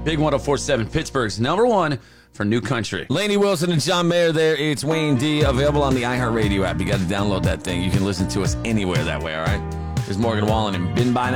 Big 104.7, Pittsburgh's number one for New Country. Lainey Wilson and John Mayer there. It's Wayne D. Available on the iHeartRadio app. You got to download that thing. You can listen to us anywhere that way, all right? There's Morgan Wallen and Been By Now.